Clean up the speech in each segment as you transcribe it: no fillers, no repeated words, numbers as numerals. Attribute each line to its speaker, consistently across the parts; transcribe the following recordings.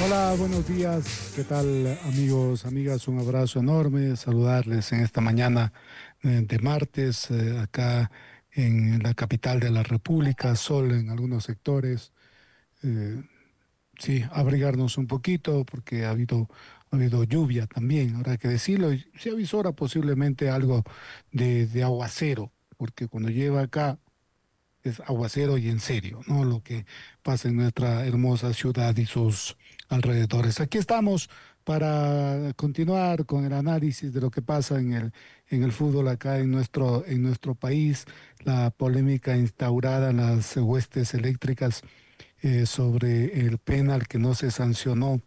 Speaker 1: Hola, buenos días. ¿Qué tal, amigos, amigas? Un abrazo enorme. Saludarles en esta mañana de martes, acá en la capital de la República, sol en algunos sectores. Eh, sí, abrigarnos un poquito porque ha habido lluvia también, habrá que decirlo. Y se avisora posiblemente algo de aguacero, porque cuando lleva acá es aguacero y en serio, ¿no? Lo que pasa en nuestra hermosa ciudad y sus alrededores. Aquí estamos para continuar con el análisis de lo que pasa en el fútbol acá en nuestro país, la polémica instaurada en las huestes eléctricas sobre el penal que no se sancionó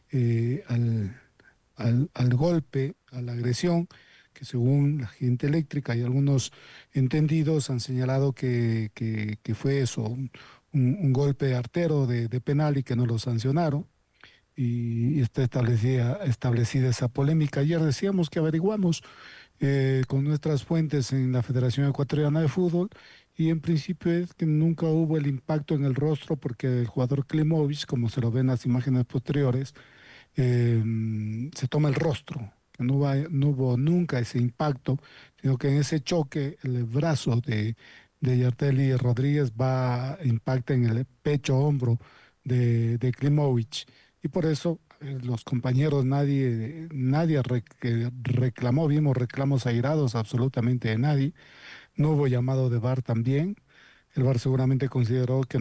Speaker 1: al golpe, a la agresión, que según la gente eléctrica y algunos entendidos han señalado que fue eso, un golpe artero de penal y que no lo sancionaron. Y está establecida esa polémica. Ayer decíamos que averiguamos con nuestras fuentes en la Federación Ecuatoriana de Fútbol y en principio es que nunca hubo el impacto en el rostro porque el jugador Klimovic, como se lo ven en las imágenes posteriores, eh, se toma el rostro, que no hubo nunca ese impacto, sino que en ese choque el brazo de Yarteli Rodríguez impacta en el pecho, hombro de Klimovic. Y por eso los compañeros, nadie que reclamó, vimos reclamos airados absolutamente de nadie. No hubo llamado de VAR también. El VAR seguramente consideró que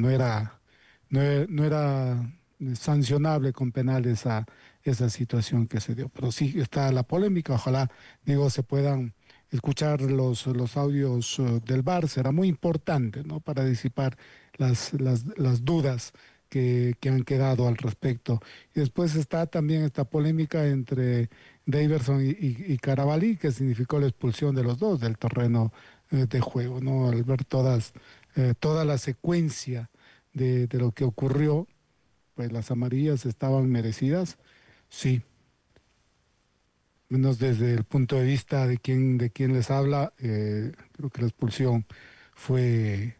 Speaker 1: no era sancionable con penal esa situación que se dio. Pero sí está la polémica. Ojalá, digo, se puedan escuchar los audios del VAR. Será muy importante, ¿no? Para disipar las dudas que han quedado al respecto. Y después está también esta polémica entre Daverson y Carabalí, que significó la expulsión de los dos del terreno de juego, ¿no? Al ver toda la secuencia de lo que ocurrió, pues las amarillas estaban merecidas, sí, menos desde el punto de vista de quien les habla, creo que la expulsión fue,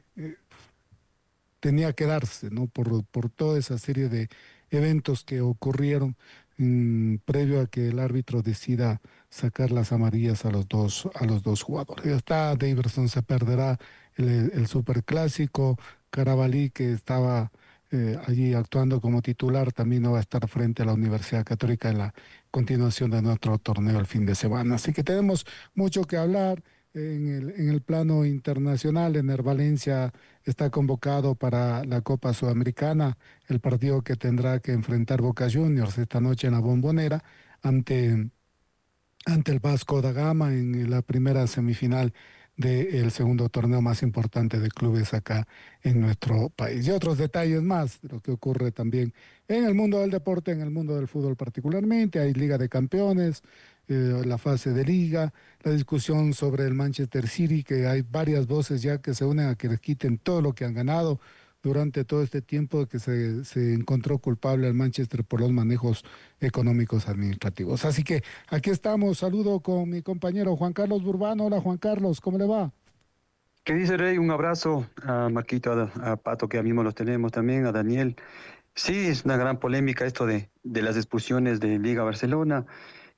Speaker 1: tenía que darse, ¿no? Por toda esa serie de eventos que ocurrieron previo a que el árbitro decida sacar las amarillas a los dos jugadores. Ya está, Daverson se perderá el superclásico, Carabalí, que estaba allí actuando como titular, también no va a estar frente a la Universidad Católica en la continuación de nuestro torneo el fin de semana. Así que tenemos mucho que hablar en el plano internacional. En Valencia está convocado para la Copa Sudamericana, el partido que tendrá que enfrentar Boca Juniors esta noche en la Bombonera ante, ante el Vasco da Gama en la primera semifinal del segundo torneo más importante de clubes acá en nuestro país. Y otros detalles más de lo que ocurre también en el mundo del deporte, en el mundo del fútbol particularmente. Hay Liga de Campeones, la fase de liga, la discusión sobre el Manchester City, que hay varias voces ya que se unen a que les quiten todo lo que han ganado durante todo este tiempo que se encontró culpable al Manchester por los manejos económicos administrativos. Así que aquí estamos. Saludo con mi compañero Juan Carlos Burbano. Hola Juan Carlos, ¿cómo le va?
Speaker 2: ¿Qué dice Rey? Un abrazo a Marquito, a Pato, que a mismo los tenemos también, a Daniel. Sí, es una gran polémica esto de las expulsiones de Liga Barcelona.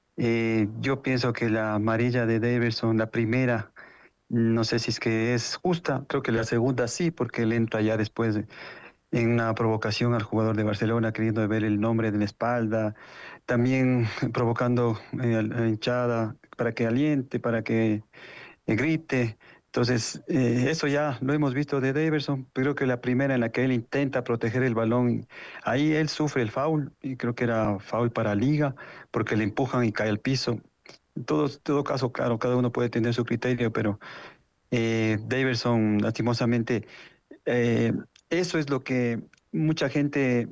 Speaker 2: Yo pienso que la amarilla de Daverson, la primera, no sé si es que es justa, creo que la segunda sí, porque él entra ya después en una provocación al jugador de Barcelona, queriendo ver el nombre de la espalda, también provocando a la hinchada para que aliente, para que grite. Entonces, eso ya lo hemos visto de Daverson. Creo que la primera en la que él intenta proteger el balón, ahí él sufre el foul, y creo que era foul para Liga, porque le empujan y cae al piso. En todo caso, claro, cada uno puede tener su criterio, pero Daverson, lastimosamente, eh, eso es lo que mucha gente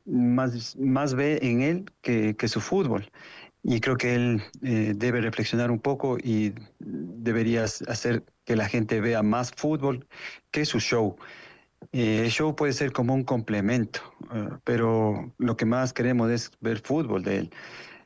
Speaker 2: más ve en él que su fútbol. Y creo que él debe reflexionar un poco y deberías hacer que la gente vea más fútbol que su show. El show puede ser como un complemento, pero lo que más queremos es ver fútbol de él.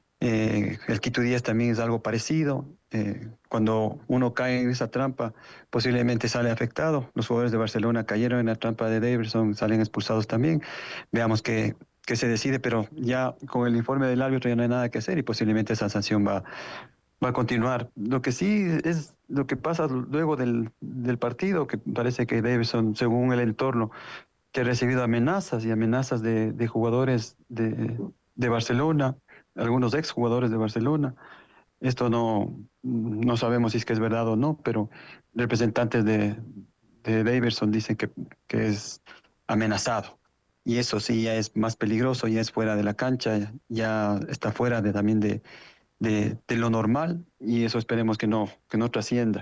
Speaker 2: El Quito Díaz también es algo parecido. Cuando uno cae en esa trampa, posiblemente sale afectado. Los jugadores de Barcelona cayeron en la trampa de Davidson, salen expulsados también. Veamos que se decide, pero ya con el informe del árbitro ya no hay nada que hacer y posiblemente esa sanción va a continuar. Lo que sí es lo que pasa luego del partido, que parece que Davidson, según el entorno, que ha recibido amenazas y amenazas de jugadores de Barcelona, algunos exjugadores de Barcelona. Esto no sabemos si es que es verdad o no, pero representantes de Davidson dicen que es amenazado. Y eso sí ya es más peligroso, ya es fuera de la cancha, ya está fuera también de lo normal y eso esperemos que no trascienda.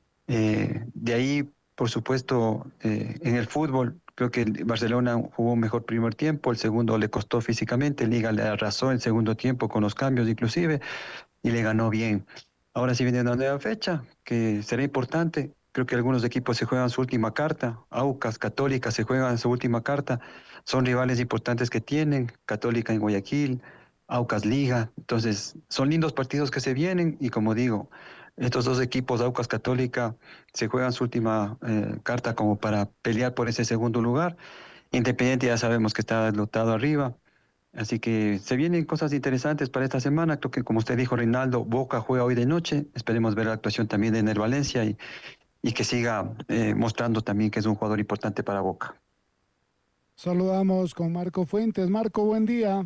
Speaker 2: De ahí, por supuesto, en el fútbol, creo que el Barcelona jugó un mejor primer tiempo, el segundo le costó físicamente, Liga le arrasó el segundo tiempo con los cambios inclusive y le ganó bien. Ahora sí viene una nueva fecha que será importante. Creo que algunos equipos se juegan su última carta. Aucas, Católica se juegan su última carta. Son rivales importantes que tienen. Católica en Guayaquil, Aucas Liga. Entonces, son lindos partidos que se vienen y como digo, estos dos equipos, Aucas Católica, se juegan su última carta como para pelear por ese segundo lugar. Independiente ya sabemos que está lotado arriba. Así que se vienen cosas interesantes para esta semana. Creo que, como usted dijo, Reinaldo, Boca juega hoy de noche. Esperemos ver la actuación también de Ener Valencia y que siga mostrando también que es un jugador importante para Boca.
Speaker 1: Saludamos con Marco Fuentes. Marco, buen día.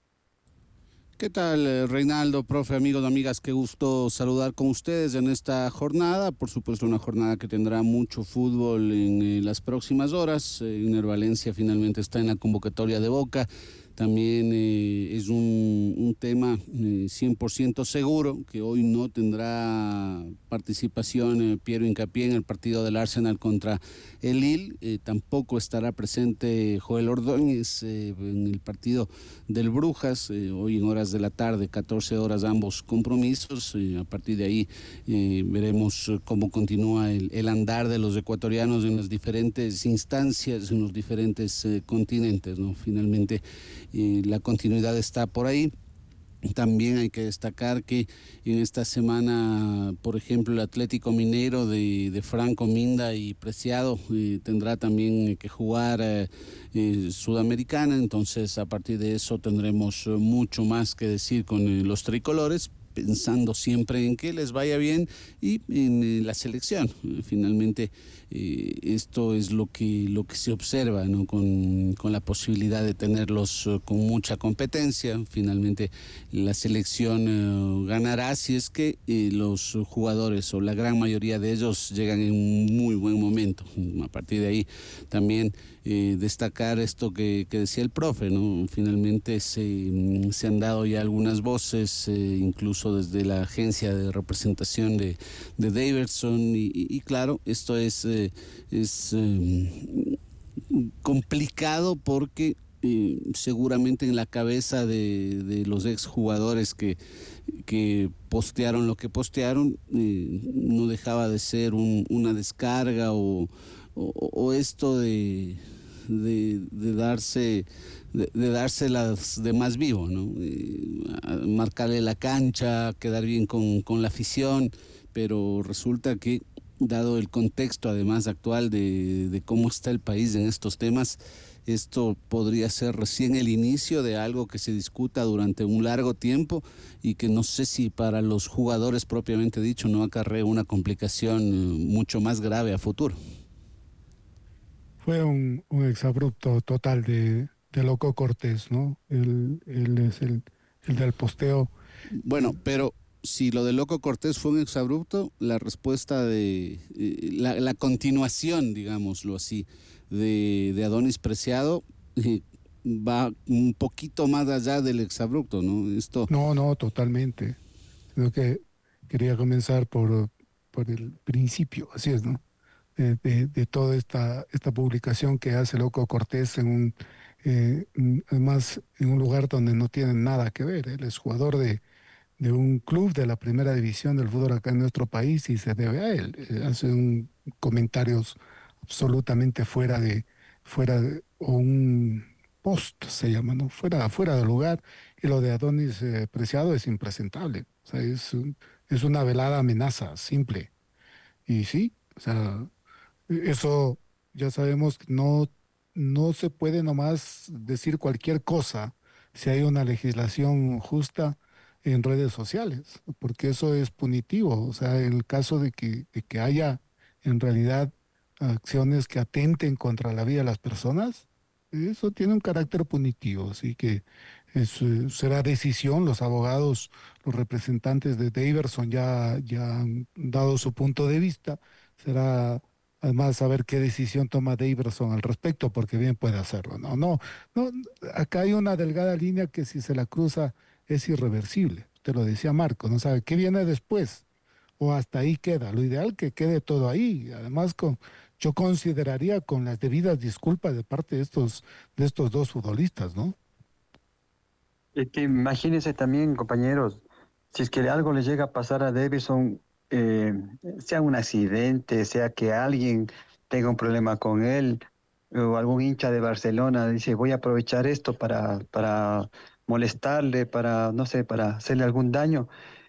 Speaker 3: ¿Qué tal, Reinaldo, profe, amigos, amigas? Qué gusto saludar con ustedes en esta jornada. Por supuesto, una jornada que tendrá mucho fútbol en las próximas horas. Iner Valencia finalmente está en la convocatoria de Boca. También es un tema 100% seguro que hoy no tendrá participación Piero Hincapié en el partido del Arsenal contra el Lille. Tampoco estará presente Joel Ordóñez en el partido del Brujas, hoy en horas de la tarde, 14 horas ambos compromisos. A partir de ahí veremos cómo continúa el andar de los ecuatorianos en las diferentes instancias, en los diferentes continentes, ¿no? Finalmente la continuidad está por ahí. También hay que destacar que en esta semana, por ejemplo, el Atlético Minero de Franco Minda y Preciado tendrá también que jugar Sudamericana, entonces a partir de eso tendremos mucho más que decir con los tricolores, pensando siempre en que les vaya bien y en la selección. Finalmente, esto es lo que se observa, ¿no? Con la posibilidad de tenerlos con mucha competencia. Finalmente, la selección ganará si es que los jugadores o la gran mayoría de ellos llegan en un muy buen momento. A partir de ahí, también destacar esto que decía el profe, ¿no? Finalmente se han dado ya algunas voces, incluso desde la agencia de representación de Davidson y claro, esto es complicado porque seguramente en la cabeza de los exjugadores que postearon lo que postearon, no dejaba de ser una descarga o esto de darse las de más vivo, ¿no? Marcarle la cancha, quedar bien con la afición, pero resulta que dado el contexto además actual de cómo está el país en estos temas, esto podría ser recién el inicio de algo que se discuta durante un largo tiempo y que no sé si para los jugadores propiamente dicho no acarrea una complicación mucho más grave a futuro.
Speaker 1: Fue un exabrupto total de Loco Cortés, ¿no? Él es el del posteo.
Speaker 3: Bueno, pero si lo de Loco Cortés fue un exabrupto, la respuesta la continuación, digámoslo así, de Adonis Preciado va un poquito más allá del exabrupto, ¿no? Esto,
Speaker 1: No, no, totalmente. Sino que quería comenzar por el principio, así es, ¿no? De toda esta publicación que hace Loco Cortés además en un lugar donde no tiene nada que ver. Él es jugador de un club de la primera división del fútbol acá en nuestro país y se debe a él. Hace comentarios absolutamente o un post se llama, ¿no? Fuera de lugar. Y lo de Adonis Preciado es impresentable. O sea, es una velada amenaza simple. Y sí, o sea, eso ya sabemos que no. no se puede nomás decir cualquier cosa si hay una legislación justa en redes sociales, porque eso es punitivo. O sea, en el caso de que haya en realidad acciones que atenten contra la vida de las personas, eso tiene un carácter punitivo. Así que será decisión. Los abogados, los representantes de Daverson ya han dado su punto de vista. Será además saber qué decisión toma Daverson al respecto, porque bien puede hacerlo. No, acá hay una delgada línea que si se la cruza es irreversible. Te lo decía Marco, no sabe qué viene después o hasta ahí queda. Lo ideal que quede todo ahí. Además, yo consideraría con las debidas disculpas de parte de estos dos futbolistas, ¿no?
Speaker 2: Es que imagínense también, compañeros, si es que algo le llega a pasar a Davidson, eh, sea un accidente, sea que alguien tenga un problema con él, o algún hincha de Barcelona dice, voy a aprovechar esto para molestarle, para, no sé, para hacerle algún daño,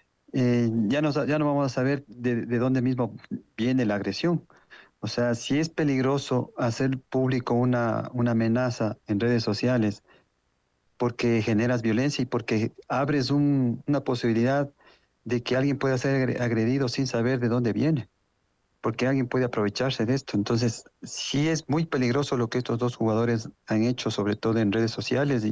Speaker 2: ya no vamos a saber de dónde mismo viene la agresión. O sea, si es peligroso hacer público una amenaza en redes sociales, porque generas violencia y porque abres una posibilidad de que alguien pueda ser agredido sin saber de dónde viene, porque alguien puede aprovecharse de esto. Entonces, sí es muy peligroso lo que estos dos jugadores han hecho, sobre todo en redes sociales,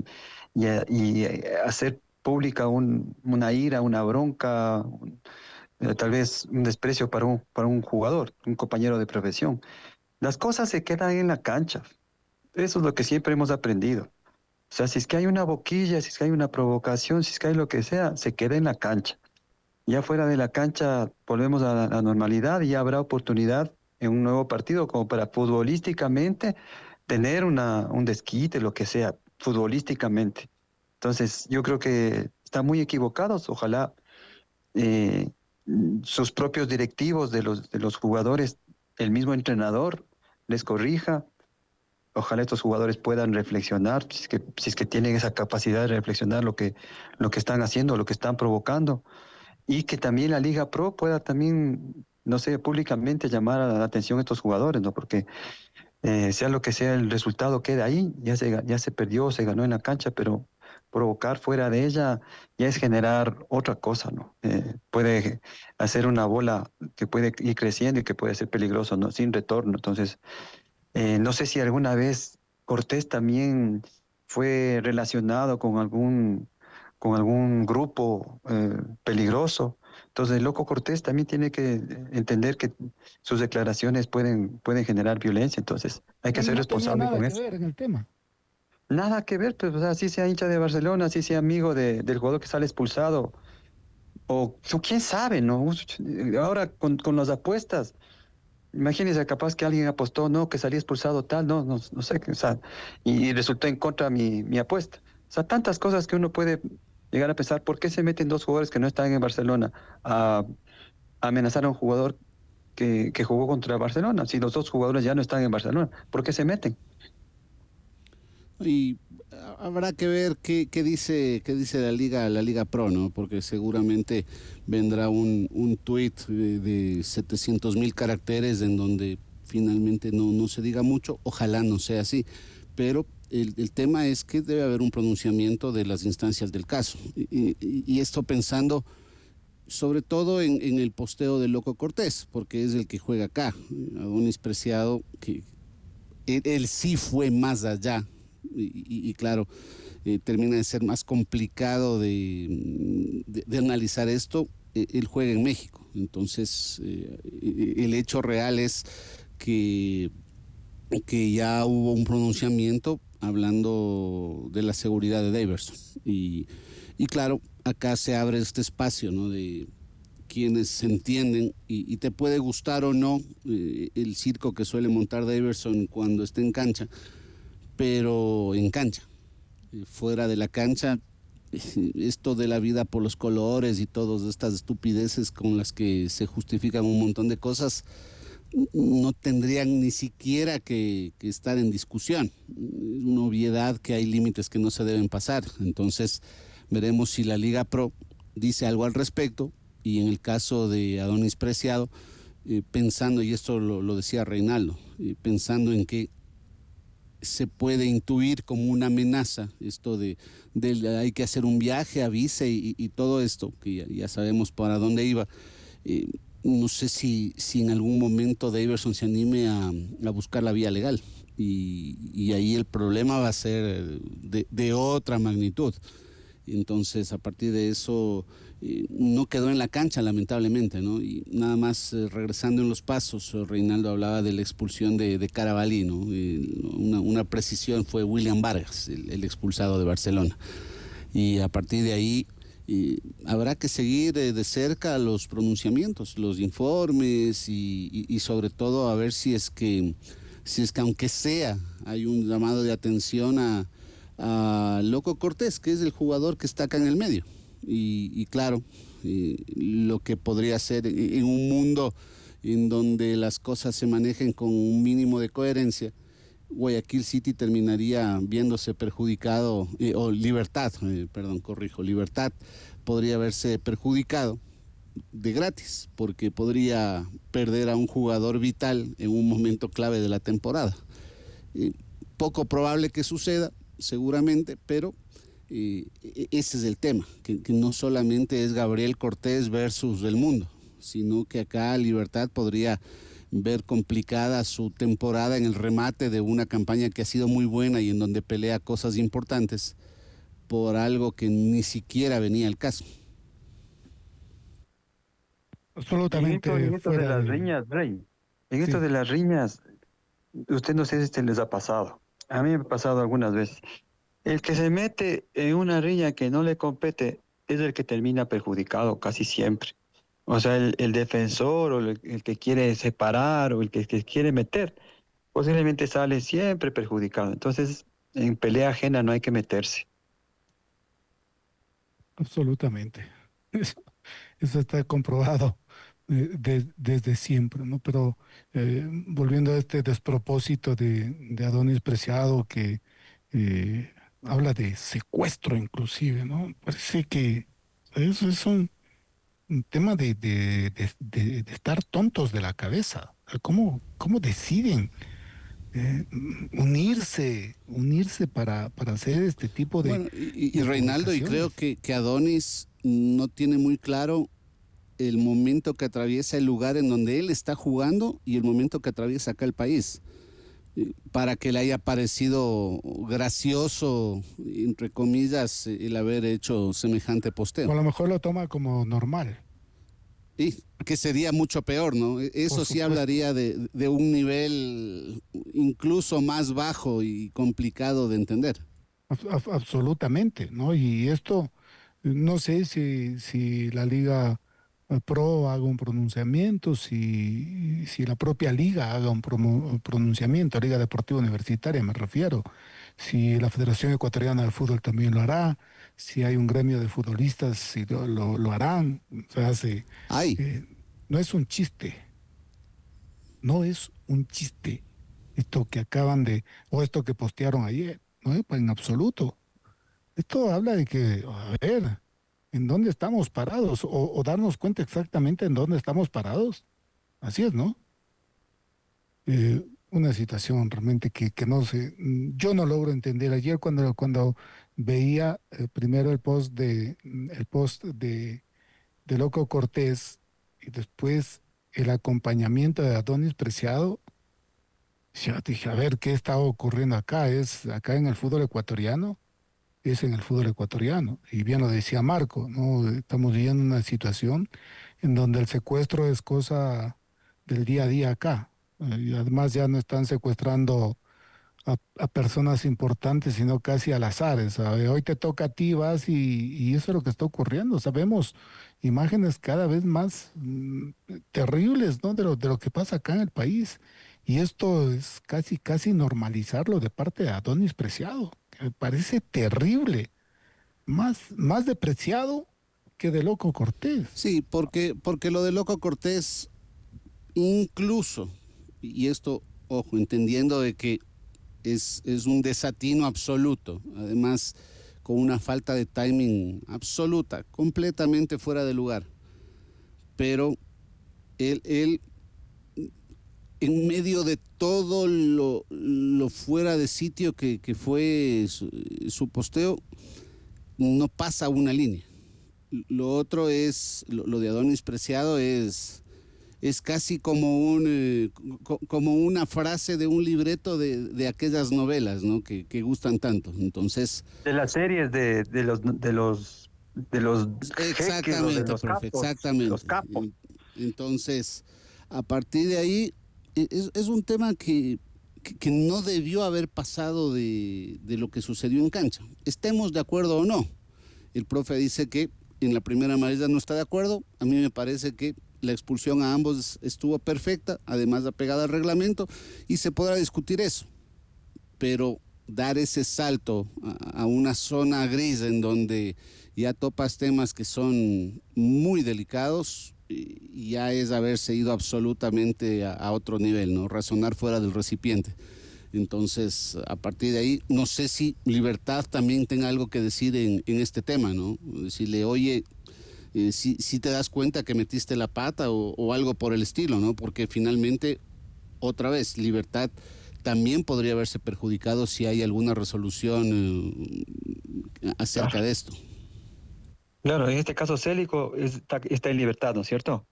Speaker 2: y hacer pública una ira, una bronca, tal vez un desprecio para un jugador, un compañero de profesión. Las cosas se quedan en la cancha. Eso es lo que siempre hemos aprendido. O sea, si es que hay una boquilla, si es que hay una provocación, si es que hay lo que sea, se queda en la cancha. Ya fuera de la cancha volvemos a la normalidad y ya habrá oportunidad en un nuevo partido como para futbolísticamente tener un desquite, lo que sea, futbolísticamente. Entonces, yo creo que están muy equivocados. Ojalá eh, sus propios directivos de los jugadores, el mismo entrenador, les corrija. Ojalá estos jugadores puedan reflexionar, si es que tienen esa capacidad de reflexionar lo que están haciendo, lo que están provocando, y que también la Liga Pro pueda también, no sé, públicamente llamar a la atención a estos jugadores, ¿no? Porque sea lo que sea el resultado queda ahí, ya se perdió, se ganó en la cancha, pero provocar fuera de ella ya es generar otra cosa, ¿no? Puede hacer una bola que puede ir creciendo y que puede ser peligroso, ¿no? Sin retorno. Entonces, no sé si alguna vez Cortés también fue relacionado con algún grupo peligroso. Entonces, el loco Cortés también tiene que entender que sus declaraciones pueden generar violencia. Entonces, hay que
Speaker 1: Él
Speaker 2: ser
Speaker 1: no tenía
Speaker 2: responsable
Speaker 1: nada
Speaker 2: con
Speaker 1: que
Speaker 2: eso.
Speaker 1: ver en el tema.
Speaker 2: Nada que ver, pues, o sea, así sea hincha de Barcelona, así sea amigo del jugador que sale expulsado, o quién sabe, ¿no? Ahora con las apuestas. Imagínese, capaz que alguien apostó, no, que salía expulsado tal, no sé, o sea, y resultó en contra mi apuesta. O sea, tantas cosas que uno puede llegar a pensar, ¿por qué se meten dos jugadores que no están en Barcelona a amenazar a un jugador que jugó contra Barcelona? Si los dos jugadores ya no están en Barcelona, ¿por qué se meten?
Speaker 3: Y habrá que ver qué dice la Liga Pro, ¿no? Porque seguramente vendrá un tuit de 700.000 caracteres en donde finalmente no se diga mucho. Ojalá no sea así, pero el tema es que debe haber un pronunciamiento de las instancias del caso. Y esto pensando sobre todo en el posteo de Loco Cortés, porque es el que juega acá. Adonis Preciado, que él sí fue más allá y claro, termina de ser más complicado de analizar esto. Él juega en México, entonces el hecho real es que, que ya hubo un pronunciamiento hablando de la seguridad de Daverson y claro, acá se abre este espacio, ¿no? De quienes se entienden y te puede gustar o no el circo que suele montar Daverson cuando está en cancha, pero en cancha. Fuera de la cancha, esto de la vida por los colores y todas estas estupideces con las que se justifican un montón de cosas, no tendrían ni siquiera que estar en discusión. Es una obviedad que hay límites que no se deben pasar. Entonces, veremos si la Liga Pro dice algo al respecto y en el caso de Adonis Preciado, pensando, y esto lo decía Reinaldo, pensando en que se puede intuir como una amenaza, esto de hay que hacer un viaje, avise y todo esto, que ya sabemos para dónde iba. Eh, no sé si en algún momento Daverson se anime a buscar la vía legal y ahí el problema va a ser de otra magnitud. Entonces, a partir de eso, no quedó en la cancha, lamentablemente, ¿no? Y nada más, regresando en los pasos, Reinaldo hablaba de la expulsión de Carabalí, ¿no? Una precisión fue William Vargas, el expulsado de Barcelona. Y a partir de ahí, habrá que seguir de cerca los pronunciamientos, los informes y sobre todo a ver si es que aunque sea, hay un llamado de atención a Loco Cortés, que es el jugador que está acá en el medio. Y claro, lo que podría ser en un mundo en donde las cosas se manejen con un mínimo de coherencia, Guayaquil City terminaría viéndose perjudicado, Libertad podría verse perjudicado de gratis, porque podría perder a un jugador vital en un momento clave de la temporada. Poco probable que suceda, seguramente, pero ese es el tema, que no solamente es Gabriel Cortés versus el mundo, sino que acá Libertad podría ver complicada su temporada en el remate de una campaña que ha sido muy buena y en donde pelea cosas importantes por algo que ni siquiera venía al caso.
Speaker 1: Absolutamente
Speaker 2: En esto de
Speaker 1: fuera
Speaker 2: las
Speaker 1: de...
Speaker 2: riñas, Rey, en esto
Speaker 1: Sí,
Speaker 2: de las riñas, usted no sé si les ha pasado. A mí me ha pasado algunas veces. El que se mete en una riña que no le compete es el que termina perjudicado casi siempre. O sea, el defensor o el que quiere separar o que quiere meter, posiblemente sale siempre perjudicado. Entonces, en pelea ajena no hay que meterse.
Speaker 1: absolutamente. Eso, eso está comprobado desde siempre, ¿no? Pero volviendo a este despropósito de Adonis Preciado que habla de secuestro inclusive, ¿no? Parece que eso es un tema de estar tontos de la cabeza. ¿Cómo deciden unirse para hacer este tipo
Speaker 3: Bueno, y
Speaker 1: de
Speaker 3: Reinaldo, y creo
Speaker 1: publicaciones?
Speaker 3: que Adonis no tiene muy claro el momento que atraviesa el lugar en donde él está jugando y el momento que atraviesa acá el país, para que le haya parecido gracioso, entre comillas, el haber hecho semejante
Speaker 1: O
Speaker 3: posteo.
Speaker 1: a lo mejor lo toma como normal,
Speaker 3: Y que sería mucho peor, ¿no?
Speaker 1: por
Speaker 3: Eso sí
Speaker 1: supuesto.
Speaker 3: hablaría de un nivel incluso más bajo y complicado de entender.
Speaker 1: Absolutamente, ¿no? Y esto, no sé si la Liga Pro haga un pronunciamiento, si la propia liga haga un pronunciamiento, Liga Deportiva Universitaria me refiero, si la Federación Ecuatoriana de Fútbol también lo hará, si hay un gremio de futbolistas, si lo harán. O sea,
Speaker 3: Ay,
Speaker 1: eh, no es un chiste, no es un chiste esto que acaban o esto que postearon ayer, ¿no? Pues en absoluto. Esto habla de que, a ver, ¿en dónde estamos parados? O darnos cuenta exactamente en dónde estamos parados. Así es, ¿no? Una situación realmente que no sé, yo no logro entender. Ayer cuando veía primero el post de Loco Cortés y después el acompañamiento de Adonis Preciado, yo dije, a ver, ¿qué está ocurriendo acá? ¿Es acá en el fútbol ecuatoriano? Es en el fútbol ecuatoriano. Y bien lo decía Marco, ¿no? Estamos viviendo una situación en donde el secuestro es cosa del día a día acá. Y además ya no están secuestrando a personas importantes, sino casi al azar, ¿sabe? Hoy te toca a ti, vas y eso es lo que está ocurriendo. Sabemos imágenes cada vez más terribles, ¿no? De lo que pasa acá en el país. Y esto es casi normalizarlo de parte de Adonis Preciado, que me parece terrible, más despreciado que de Loco Cortés.
Speaker 3: sí, porque lo de Loco Cortés, incluso, y esto, ojo, entendiendo de que es un desatino absoluto, además con una falta de timing absoluta, completamente fuera de lugar, pero él en medio de todo lo fuera de sitio que fue su posteo, no pasa una línea. Lo otro es, lo de Adonis Preciado es casi como como una frase de un libreto de aquellas novelas, ¿no? Que gustan tanto. Entonces,
Speaker 2: De las series de los jeques o de
Speaker 3: exactamente,
Speaker 2: los
Speaker 3: profe,
Speaker 2: capos, de los
Speaker 3: exactamente.
Speaker 2: capos.
Speaker 3: Entonces, a partir de ahí, es un tema que no debió haber pasado de lo que sucedió en cancha. Estemos de acuerdo o no. El profe dice que en la primera amarilla no está de acuerdo. A mí me parece que la expulsión a ambos estuvo perfecta, además apegada al reglamento, y se podrá discutir eso. Pero dar ese salto a una zona gris en donde ya topas temas que son muy delicados, ya es haberse ido absolutamente a otro nivel, ¿no? Razonar fuera del recipiente. Entonces, a partir de ahí, no sé si Libertad también tenga algo que decir en este tema, ¿no? Decirle, oye, si te das cuenta que metiste la pata o algo por el estilo, ¿no? Porque finalmente, otra vez, Libertad también podría haberse perjudicado si hay alguna resolución acerca de esto.
Speaker 2: Claro, en este caso Célico está en libertad, ¿no es cierto?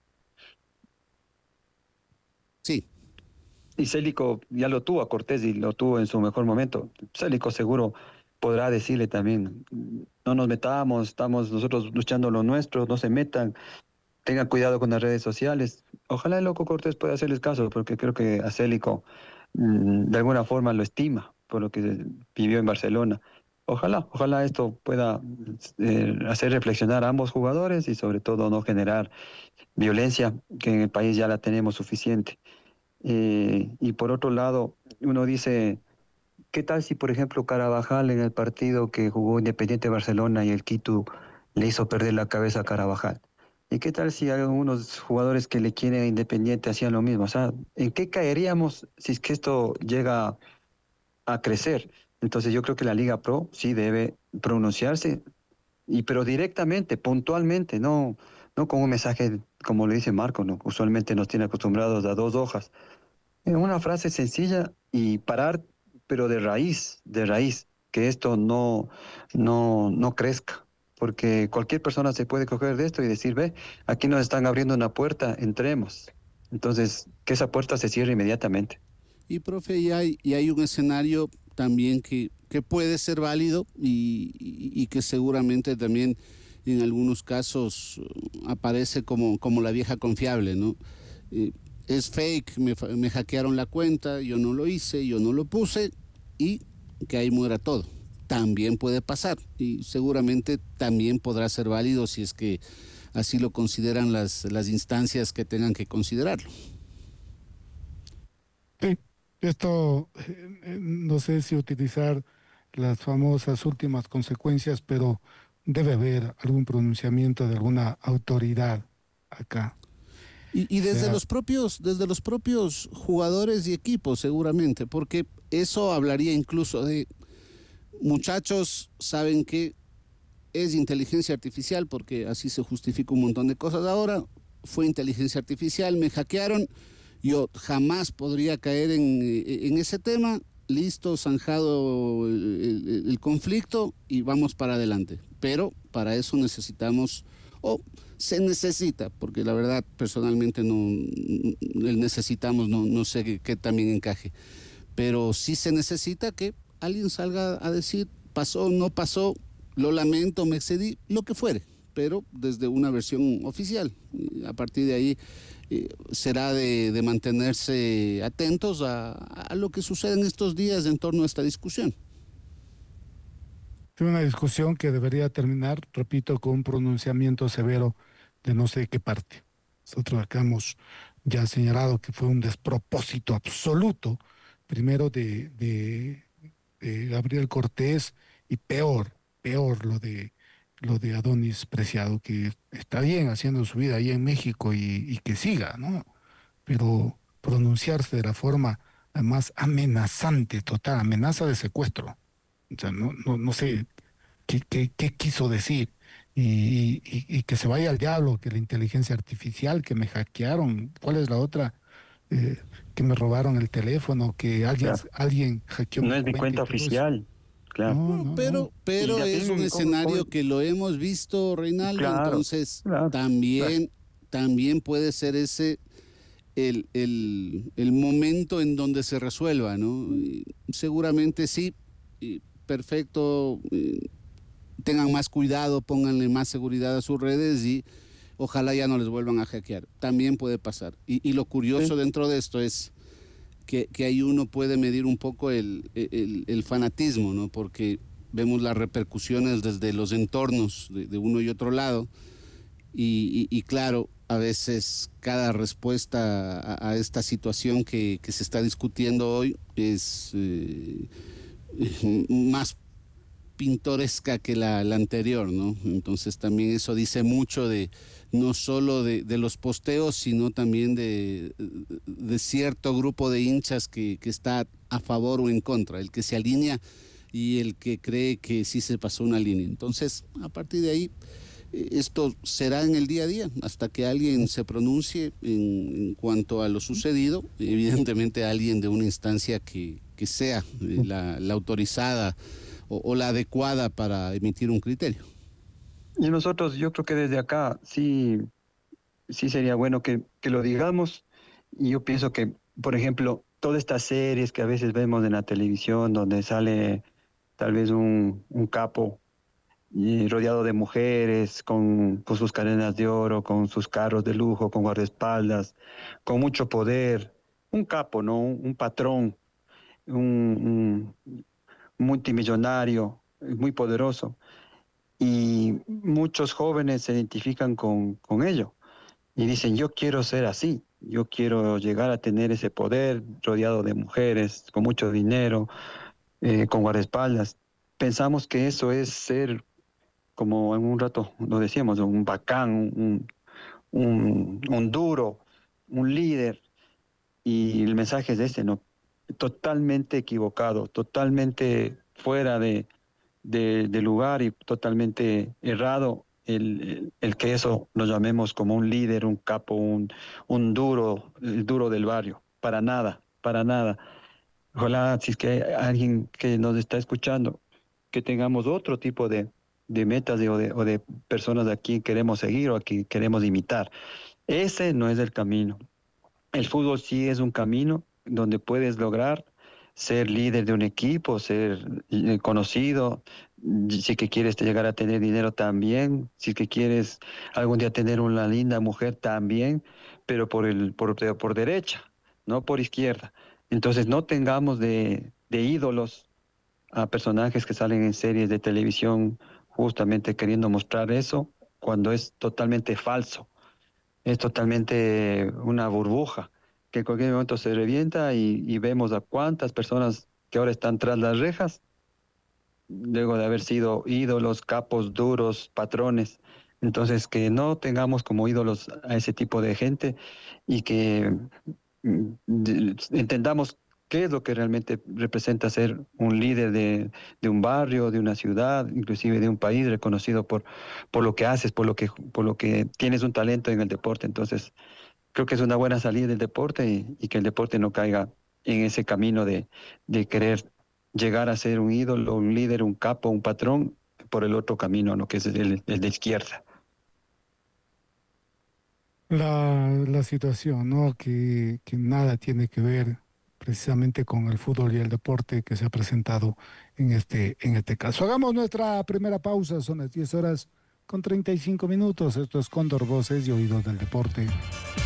Speaker 3: Sí,
Speaker 2: Y Célico ya lo tuvo a Cortés y lo tuvo en su mejor momento. Célico seguro podrá decirle también, no nos metamos, estamos nosotros luchando lo nuestro, no se metan, tengan cuidado con las redes sociales. Ojalá el loco Cortés pueda hacerles caso, porque creo que a Célico de alguna forma lo estima por lo que vivió en Barcelona. Ojalá esto pueda hacer reflexionar a ambos jugadores y sobre todo no generar violencia, que en el país ya la tenemos suficiente. Y por otro lado, uno dice, ¿qué tal si, por ejemplo, Carabajal en el partido que jugó Independiente Barcelona y el Quito le hizo perder la cabeza a Carabajal? ¿Y qué tal si hay algunos jugadores que le quieren a Independiente hacían lo mismo? O sea, ¿en qué caeríamos si es que esto llega a crecer? Entonces yo creo que la Liga Pro sí debe pronunciarse, pero directamente, puntualmente, no con un mensaje como le dice Marco, ¿no? Usualmente nos tiene acostumbrados a 2 hojas. Una frase sencilla y parar, pero de raíz, que esto no crezca, porque cualquier persona se puede coger de esto y decir, ve, aquí nos están abriendo una puerta, entremos. Entonces, que esa puerta se cierre inmediatamente.
Speaker 3: y profe, y hay un escenario también que puede ser válido y que seguramente también en algunos casos aparece como la vieja confiable, ¿no? Es fake, me hackearon la cuenta, yo no lo hice, yo no lo puse y que ahí muera todo. También puede pasar y seguramente también podrá ser válido si es que así lo consideran las instancias que tengan que considerarlo.
Speaker 1: Sí, esto no sé si utilizar las famosas últimas consecuencias, pero debe haber algún pronunciamiento de alguna autoridad acá.
Speaker 3: Y
Speaker 1: O sea,
Speaker 3: desde los propios jugadores y equipos, seguramente, porque eso hablaría incluso de muchachos, saben que es inteligencia artificial, porque así se justifica un montón de cosas ahora. Fue inteligencia artificial, me hackearon, yo jamás podría caer en ese tema. Listo, zanjado el conflicto y vamos para adelante. Pero para eso necesitamos, o se necesita, porque la verdad personalmente no, el necesitamos, no sé qué también encaje, pero sí se necesita que alguien salga a decir, pasó, no pasó, lo lamento, me excedí, lo que fuere, pero desde una versión oficial. Y a partir de ahí será de mantenerse atentos a lo que sucede en estos días en torno a esta discusión.
Speaker 1: es una discusión que debería terminar, repito, con un pronunciamiento severo de no sé qué parte. Nosotros acá hemos ya señalado que fue un despropósito absoluto, primero de Gabriel Cortés y peor lo de Adonis Preciado, que está bien haciendo su vida ahí en México y que siga, ¿no? Pero pronunciarse de la forma más amenazante, total, amenaza de secuestro. O sea, no sé qué quiso decir. Y que se vaya al diablo, que la inteligencia artificial, que me hackearon, ¿cuál es la otra? eh, que me robaron el teléfono, que
Speaker 2: Claro.
Speaker 1: alguien hackeó
Speaker 2: No
Speaker 1: mi
Speaker 2: es mi
Speaker 1: cuenta y
Speaker 2: cuenta
Speaker 1: todo eso.
Speaker 2: oficial, claro.
Speaker 1: No,
Speaker 3: No,
Speaker 1: no, no.
Speaker 2: Y
Speaker 3: pero es un
Speaker 2: también,
Speaker 3: escenario que lo hemos visto, Reinaldo,
Speaker 2: claro,
Speaker 3: entonces
Speaker 2: claro, claro.
Speaker 3: también puede ser ese el momento en donde se resuelva, ¿no? Y seguramente sí, y perfecto, tengan más cuidado, pónganle más seguridad a sus redes y ojalá ya no les vuelvan a hackear. También puede pasar. Y lo curioso
Speaker 2: Sí.
Speaker 3: dentro de esto es que ahí uno puede medir un poco el fanatismo, ¿no? Porque vemos las repercusiones desde los entornos de uno y otro lado y claro, a veces cada respuesta a esta situación que se está discutiendo hoy es más pintoresca que la anterior, ¿no? Entonces también eso dice mucho de no solo de los posteos, sino también de cierto grupo de hinchas que está a favor o en contra, el que se alinea y el que cree que sí se pasó una línea. Entonces, a partir de ahí, esto será en el día a día, hasta que alguien se pronuncie en cuanto a lo sucedido, evidentemente alguien de una instancia que sea la autorizada o la adecuada para emitir un criterio.
Speaker 2: Y nosotros, yo creo que desde acá sí, sí sería bueno que lo digamos. Y yo pienso que, por ejemplo, todas estas series que a veces vemos en la televisión, donde sale tal vez un capo y rodeado de mujeres, con sus cadenas de oro, con sus carros de lujo, con guardaespaldas, con mucho poder, un capo, ¿no? Un patrón, un multimillonario, muy poderoso. Y muchos jóvenes se identifican con ello y dicen, yo quiero ser así, yo quiero llegar a tener ese poder rodeado de mujeres, con mucho dinero, con guardaespaldas. Pensamos que eso es ser, como en un rato lo decíamos, un bacán, un duro, un líder. Y el mensaje es ese, ¿no? Totalmente equivocado, totalmente fuera de lugar y totalmente errado el que eso lo llamemos como un líder, un capo, un duro, el duro del barrio. Para nada, para nada. Ojalá, si es que hay alguien que nos está escuchando, que tengamos otro tipo de metas o de personas a quien queremos seguir o a quien queremos imitar. Ese no es el camino. El fútbol sí es un camino donde puedes lograr ser líder de un equipo, ser conocido, si que quieres llegar a tener dinero también, si que quieres algún día tener una linda mujer también, pero por derecha, no por izquierda. Entonces no tengamos de ídolos a personajes que salen en series de televisión justamente queriendo mostrar eso cuando es totalmente falso, es totalmente una burbuja que en cualquier momento se revienta y vemos a cuántas personas que ahora están tras las rejas, luego de haber sido ídolos, capos duros, patrones. Entonces, que no tengamos como ídolos a ese tipo de gente y que entendamos qué es lo que realmente representa ser un líder de un barrio, de una ciudad, inclusive de un país reconocido por lo que haces, por lo que tienes un talento en el deporte. Entonces, creo que es una buena salida del deporte y que el deporte no caiga en ese camino de querer llegar a ser un ídolo, un líder, un capo, un patrón, por el otro camino, ¿no? Que es el de izquierda.
Speaker 1: La situación, ¿no? Que nada tiene que ver precisamente con el fútbol y el deporte que se ha presentado en este caso. Hagamos nuestra primera pausa, son las 10 horas con 35 minutos. Esto es Cóndor Voces y Oídos del Deporte.